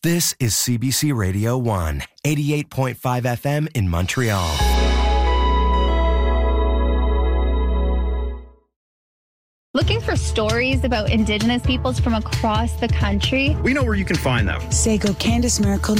This is CBC Radio 1, 88.5 FM in Montreal. Looking for stories about Indigenous peoples from across the country? We know where you can find them. Sego Candice Miracle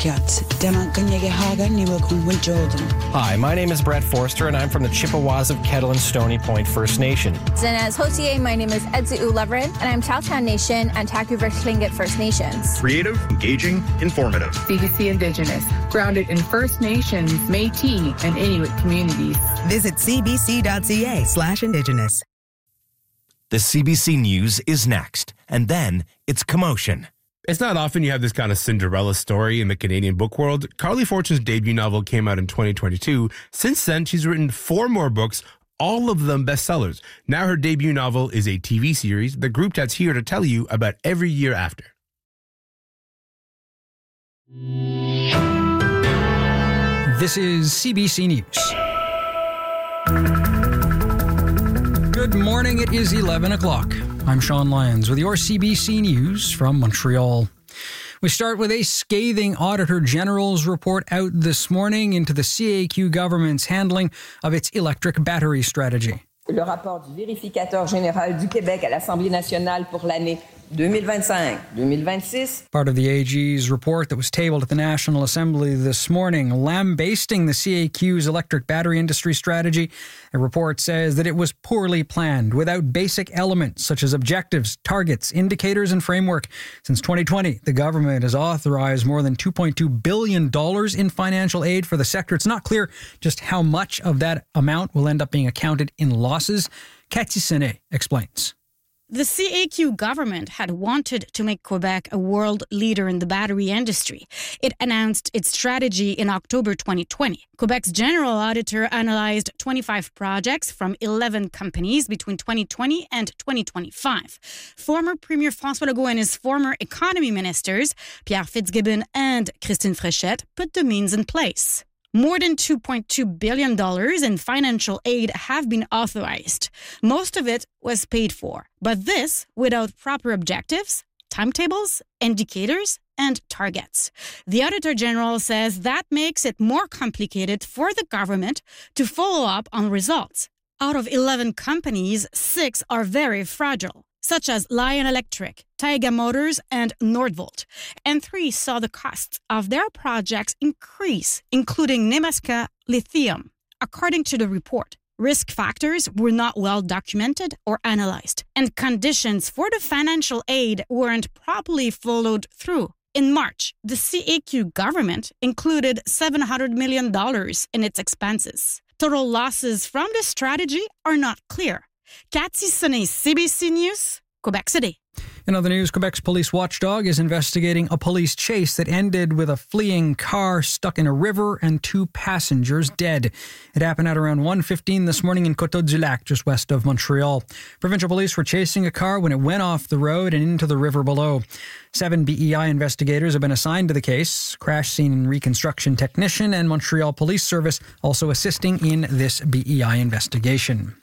Hi, my name is Brett Forster, and I'm from the Chippewas of Kettle and Stony Point First Nation. Zinez Hotier, my name is Edzu Leverin, and I'm Tahltan Nation and Taku-Versh Tlingit First Nations. Creative, engaging, informative. CBC Indigenous, grounded in First Nations, Métis, and Inuit communities. Visit cbc.ca/Indigenous. The CBC News is next, and then it's Commotion. It's not often you have this kind of Cinderella story in the Canadian book world. Carly Fortune's debut novel came out in 2022. Since then, she's written 4 more books, all of them bestsellers. Now her debut novel is a TV series. The group chat's here to tell you about every year after. This is CBC News. Good morning, it is 11 o'clock. I'm Sean Lyons with your CBC News from Montreal. We start with a scathing Auditor General's report out this morning into the CAQ government's handling of its electric battery strategy. Le rapport du vérificateur général du Québec à l'Assemblée nationale pour l'année 2025-2026. Part of the AG's report that was tabled at the National Assembly this morning, lambasting the CAQ's electric battery industry strategy. The report says that it was poorly planned, without basic elements such as objectives, targets, indicators, and framework. Since 2020, the government has authorized more than $2.2 billion in financial aid for the sector. It's not clear just how much of that amount will end up being accounted in losses. Cathy Senet explains. The CAQ government had wanted to make Quebec a world leader in the battery industry. It announced its strategy in October 2020. Quebec's general auditor analyzed 25 projects from 11 companies between 2020 and 2025. Former Premier François Legault and his former economy ministers, Pierre Fitzgibbon and Christine Fréchette, put the means in place. More than $2.2 billion in financial aid have been authorized. Most of it was paid for, but this without proper objectives, timetables, indicators, and targets. The Auditor General says that makes it more complicated for the government to follow up on results. Out of 11 companies, 6 are very fragile, such as Lion Electric, Taiga Motors, and Nordvolt. And 3 saw the costs of their projects increase, including Nemaska Lithium. According to the report, risk factors were not well documented or analyzed, and conditions for the financial aid weren't properly followed through. In March, the CAQ government included $700 million in its expenses. Total losses from the strategy are not clear. Cathy Senet, CBC News, Quebec City. In other news, Quebec's police watchdog is investigating a police chase that ended with a fleeing car stuck in a river and 2 passengers dead. It happened at around 1:15 this morning in Coteau-du-Lac, just west of Montreal. Provincial police were chasing a car when it went off the road and into the river below. 7 BEI investigators have been assigned to the case. Crash scene and reconstruction technician and Montreal Police Service also assisting in this BEI investigation.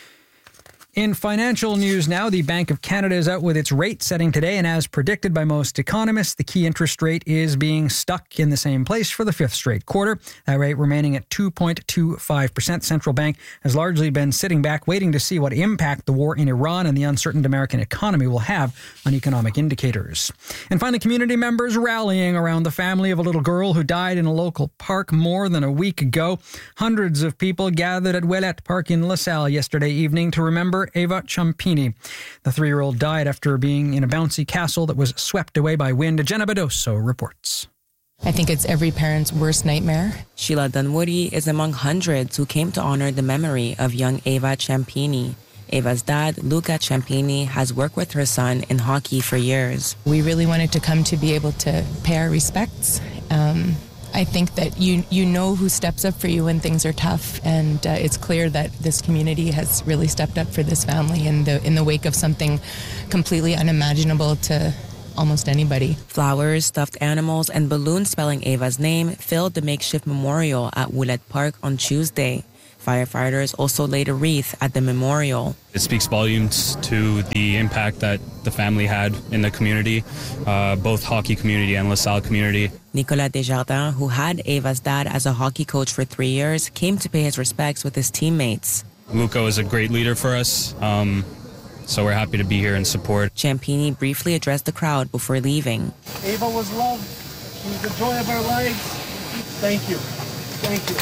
In financial news now, the Bank of Canada is out with its rate setting today, and as predicted by most economists, the key interest rate is being stuck in the same place for the 5th straight quarter. That rate remaining at 2.25%. Central Bank has largely been sitting back, waiting to see what impact the war in Iran and the uncertain American economy will have on economic indicators. And finally, community members rallying around the family of a little girl who died in a local park more than a week ago. Hundreds of people gathered at Ouellette Park in LaSalle yesterday evening to remember Eva Ciampini. The 3-year-old died after being in a bouncy castle that was swept away by wind. Jenna Bedoso reports. I think it's every parent's worst nightmare. Sheila Dunwoody is among hundreds who came to honor the memory of young Eva Ciampini. Eva's dad, Luca Ciampini, has worked with her son in hockey for years. We really wanted to come to be able to pay our respects. I think that you know who steps up for you when things are tough, and it's clear that this community has really stepped up for this family in the wake of something completely unimaginable to almost anybody. Flowers, stuffed animals, and balloons spelling Eva's name filled the makeshift memorial at Ouellette Park on Tuesday. Firefighters also laid a wreath at the memorial. It speaks volumes to the impact that the family had in the community, both hockey community and LaSalle community. Nicolas Desjardins, who had Ava's dad as a hockey coach for 3 years, came to pay his respects with his teammates. Luca is a great leader for us, so we're happy to be here and support. Ciampini briefly addressed the crowd before leaving. Ava was loved. She was the joy of our lives. Thank you. Thank you.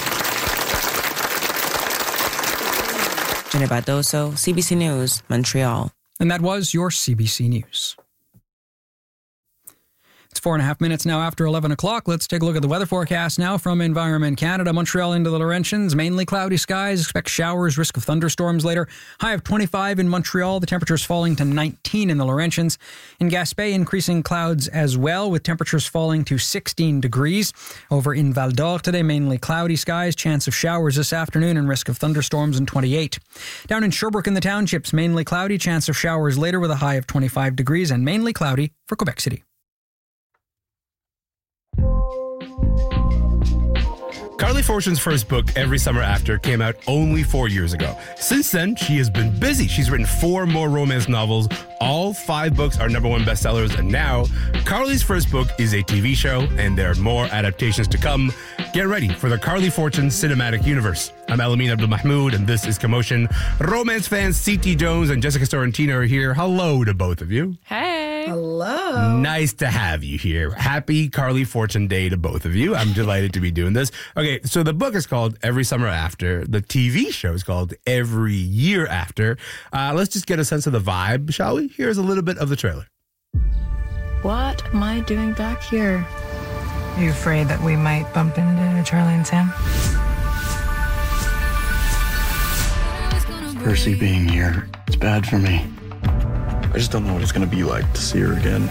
Jenna Badoso, CBC News, Montreal. And that was your CBC News. It's 4.5 minutes now after 11 o'clock. Let's take a look at the weather forecast now from Environment Canada. Montreal into the Laurentians, mainly cloudy skies. Expect showers, risk of thunderstorms later. High of 25 in Montreal. The temperature's falling to 19 in the Laurentians. In Gaspé, increasing clouds as well, with temperatures falling to 16 degrees. Over in Val d'Or today, mainly cloudy skies. Chance of showers this afternoon and risk of thunderstorms in 28. Down in Sherbrooke in the townships, mainly cloudy. Chance of showers later with a high of 25 degrees and mainly cloudy for Quebec City. Carly Fortune's first book, Every Summer After, came out only 4 years ago. Since then, she has been busy. She's written 4 more romance novels. All 5 books are #1 bestsellers. And now, Carly's first book is a TV show, and there are more adaptations to come. Get ready for the Carly Fortune cinematic universe. I'm Elamin Abdul-Mahmoud, and this is Commotion. Romance fans C.T. Jones and Jessica Sorrentino are here. Hello to both of you. Hey. Hello. Nice to have you here. Happy Carly Fortune Day to both of you. I'm delighted to be doing this. Okay, so the book is called Every Summer After. The TV show is called Every Year After. Let's just get a sense of the vibe, shall we? Here's a little bit of the trailer. What am I doing back here? Are you afraid that we might bump into Charlie and Sam? Percy being here, it's bad for me. I just don't know what it's going to be like to see her again.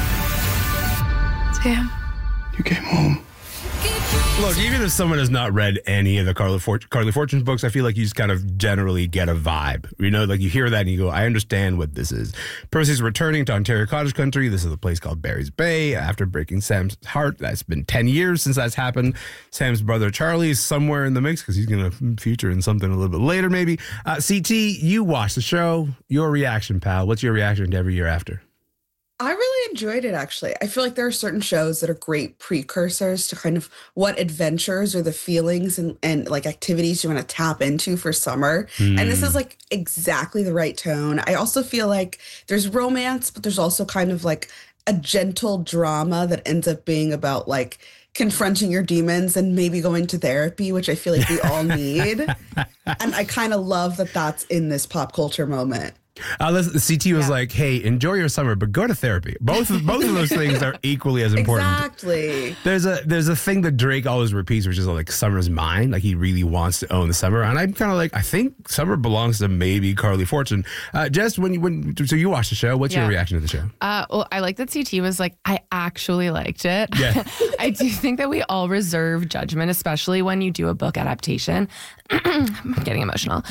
Sam? You came home. Look, even if someone has not read any of the Carly Fortune books, I feel like you just kind of generally get a vibe. You know, like you hear that and you go, I understand what this is. Percy's returning to Ontario Cottage Country. This is a place called Barry's Bay after breaking Sam's heart. That's been 10 years since that's happened. Sam's brother Charlie is somewhere in the mix because he's going to feature in something a little bit later maybe. CT, you watched the show. Your reaction, pal. What's your reaction to Every Year After? I really enjoyed it, actually. I feel like there are certain shows that are great precursors to kind of what adventures or the feelings and like activities you want to tap into for summer. And this is like exactly the right tone. I also feel like there's romance, but there's also kind of like a gentle drama that ends up being about like confronting your demons and maybe going to therapy, which I feel like we all need. And I kind of love that that's in this pop culture moment. CT was like, hey, enjoy your summer, but go to therapy. Both of those things are equally as important. Exactly. There's a thing that Drake always repeats, which is like summer's mine. Like he really wants to own the summer. And I'm kind of like, I think summer belongs to maybe Carly Fortune. Jess, so you watched the show. What's your reaction to the show? Well, I like that CT was like, I actually liked it. Yeah. I do think that we all reserve judgment, especially when you do a book adaptation. I'm getting emotional.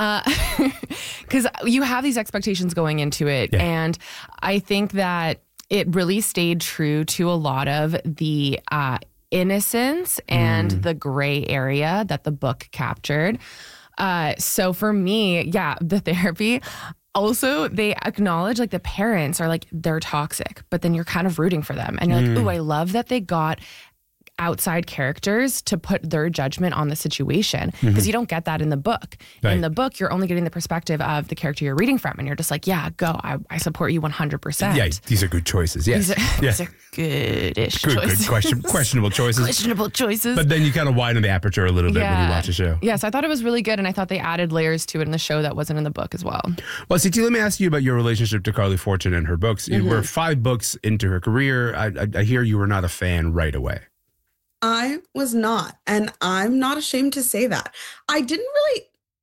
Because you have these expectations going into it. Yeah. And I think that it really stayed true to a lot of the innocence and the gray area that the book captured. So for me, the therapy. Also, they acknowledge like the parents are like, they're toxic, but then you're kind of rooting for them. And you're like, ooh, I love that they got outside characters to put their judgment on the situation, because you don't get that in the book. Right. In the book, you're only getting the perspective of the character you're reading from, and you're just like, yeah, go. I support you 100%. Yeah, these are good choices. Yes. These are good-ish choices. Questionable choices. Questionable choices. But then you kind of widen the aperture a little bit when you watch the show. Yes, I thought it was really good, and I thought they added layers to it in the show that wasn't in the book as well. Well, CT, let me ask you about your relationship to Carly Fortune and her books. We're 5 books into her career. I hear you were not a fan right away. I was not, and I'm not ashamed to say that. I didn't really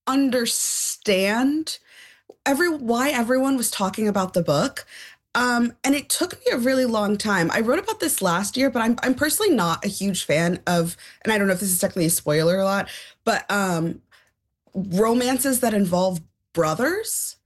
understand why everyone was talking about the book, and it took me a really long time. I wrote about this last year, but I'm personally not a huge fan of, and I don't know if this is technically a spoiler a lot, but romances that involve brothers.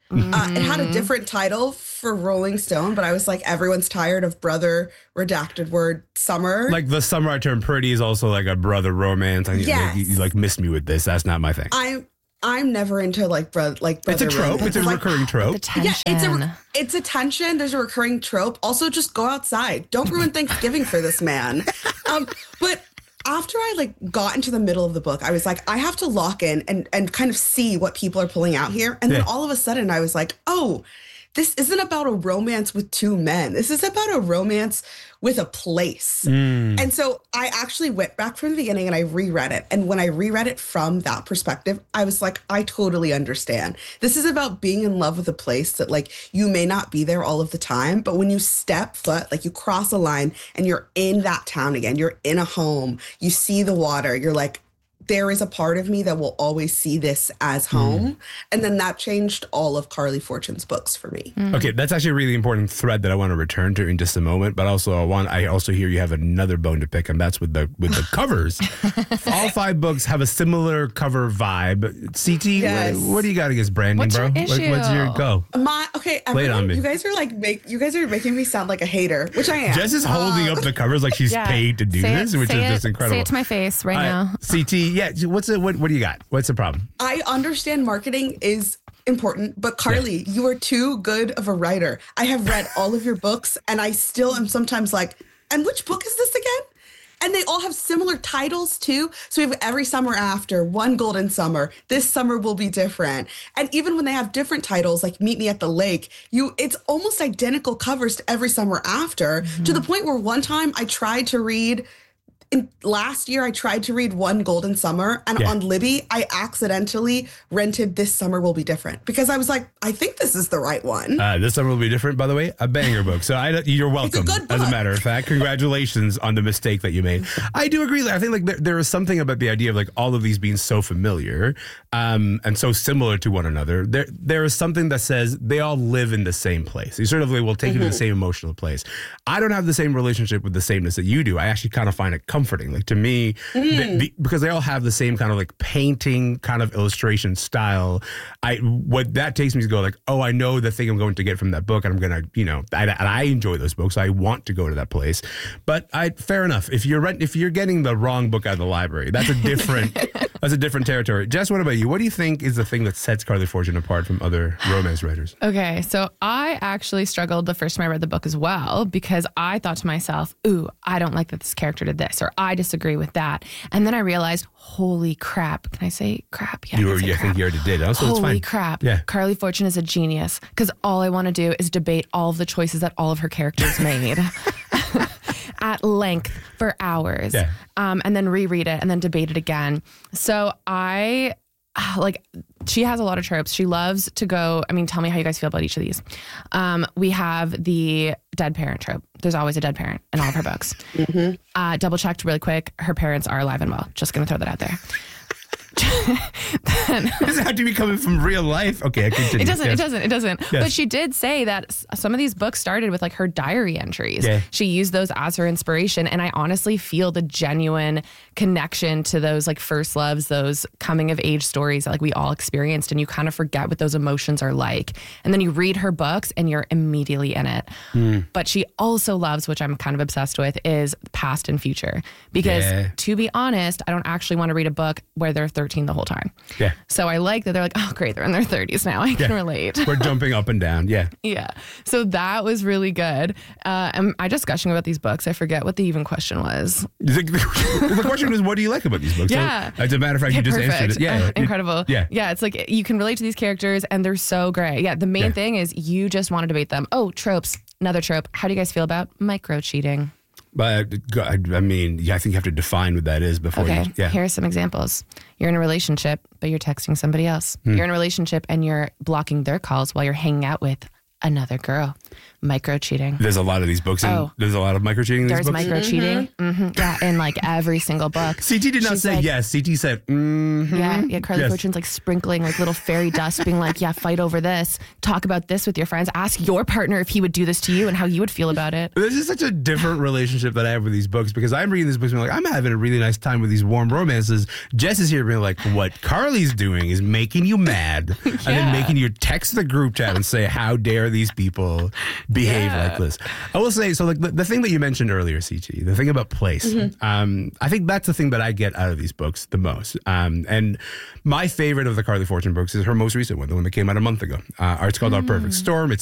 It had a different title for Rolling Stone, but I was like, everyone's tired of brother redacted word summer. Like The Summer I Turned Pretty is also like a brother romance. Yes. You like missed me with this. That's not my thing. I'm never into brother. It's a trope. It's a recurring trope. Yeah, it's a tension. There's a recurring trope. Also, just go outside. Don't ruin Thanksgiving for this man. But after I got into the middle of the book, I was like, I have to lock in and kind of see what people are pulling out here. And then all of a sudden I was like, oh, this isn't about a romance with two men. This is about a romance with a place. And so I actually went back from the beginning and I reread it. And when I reread it from that perspective, I was like, I totally understand. This is about being in love with a place that you may not be there all of the time, but when you step foot, you cross a line and you're in that town again, you're in a home, you see the water, you're like, there is a part of me that will always see this as home. And then that changed all of Carly Fortune's books for me. Okay, that's actually a really important thread that I want to return to in just a moment. But also, I also hear you have another bone to pick, and that's with the covers. All 5 books have a similar cover vibe. CT, what do you got against branding, What's bro? your issue? What's your go? Lay it on me. You guys are making me sound like a hater, which I am. Jess is holding up the covers like she's paid to do this, which is just incredible. Say it to my face right now. CT, yeah. What do you got? What's the problem? I understand marketing is important, but Carly, you are too good of a writer. I have read all of your books and I still am sometimes like, and which book is this again? And they all have similar titles too. So we have Every Summer After, One Golden Summer, This Summer Will Be Different. And even when they have different titles, like Meet Me at the Lake, it's almost identical covers to Every Summer After, to the point where one time I tried to read last year, I tried to read One Golden Summer, and on Libby, I accidentally rented This Summer Will Be Different because I was like, I think this is the right one. This Summer Will Be Different, by the way, a banger book. So you're welcome, as a matter of fact. Congratulations on the mistake that you made. I do agree. I think there is something about the idea of all of these being so familiar and so similar to one another. There is something that says they all live in the same place. You sort of will take you to the same emotional place. I don't have the same relationship with the sameness that you do. I actually kind of find it comforting. To me, because they all have the same kind of painting kind of illustration style. What that takes me to go oh, I know the thing I'm going to get from that book, and I'm gonna, and I enjoy those books. I want to go to that place. But fair enough. If you're getting the wrong book out of the library, that's a different territory. Jess, what about you? What do you think is the thing that sets Carly Fortune apart from other romance writers? Okay, so I actually struggled the first time I read the book as well because I thought to myself, ooh, I don't like that this character did this, or I disagree with that. And then I realized, holy crap. Can I say crap? Yeah, I think you already did. Also, holy it's fine. Crap. Yeah. Carly Fortune is a genius because all I want to do is debate all of the choices that all of her characters made at length for hours. Yeah. And then reread it and then debate it again. So she has a lot of tropes. She loves to go, tell me how you guys feel about each of these. We have the dead parent trope. There's always a dead parent in all of her books. Double checked really quick. Her parents are alive and well. Just going to throw that out there. Does it have to be coming from real life? Okay, I continue. It doesn't. Yes. But she did say that some of these books started with her diary entries. Yeah. She used those as her inspiration. And I honestly feel the genuine connection to those first loves, those coming of age stories that we all experienced. And you kind of forget what those emotions are like. And then you read her books and you're immediately in it. But she also loves, which I'm kind of obsessed with, is past and future. Because to be honest, I don't actually want to read a book where they're 13 the whole time. Yeah. So I like that they're oh great, they're in their 30s now. I can relate. We're jumping up and down. Yeah. Yeah. So that was really good. Am I just gushing about these books? I forget what the even question was. The question was, what do you like about these books? Yeah. So, as a matter of fact, you just answered it. Yeah. Incredible. Yeah. Yeah. It's you can relate to these characters and they're so great. Yeah. The main thing is you just want to debate them. Oh, tropes. Another trope. How do you guys feel about micro cheating? But I think you have to define what that is before. Here are some examples. You're in a relationship, but you're texting somebody else. You're in a relationship and you're blocking their calls while you're hanging out with another girl. Micro-cheating. There's a lot of these books, and there's a lot of micro-cheating in these There's books? micro-cheating. Yeah, in like every single book. CT did not She's say like, yes. CT said, Yeah, Carly Yes. Fortune's like sprinkling like little fairy dust, being like, yeah, fight over this. Talk about this with your friends. Ask your partner if he would do this to you and how you would feel about it. This is such a different relationship that I have with these books, because I'm reading these books and I'm like, I'm having a really nice time with these warm romances. Jess is here being like, what Carly's doing is making you mad and then making you text the group chat and say, how dare these people behave like this. I will say, so like the thing that you mentioned earlier, CT, the thing about place, I think that's the thing that I get out of these books the most. And my favorite of the Carly Fortune books is her most recent one, the one that came out a month ago. It's called Our Perfect Storm. It's